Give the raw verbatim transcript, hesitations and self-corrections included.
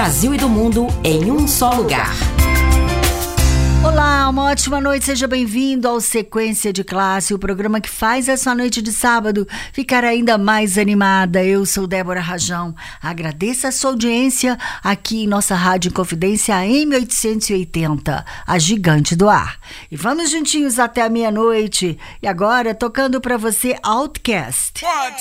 Brasil e do mundo em um só lugar. Olá, uma ótima noite, seja bem-vindo ao Sequência de Classe, o programa que faz a sua noite de sábado ficar ainda mais animada. Eu sou Débora Rajão, agradeço a sua audiência aqui em nossa Rádio Confidência A M oitocentos e oitenta, a gigante do ar. E vamos juntinhos até a meia-noite, e agora tocando para você Outcast.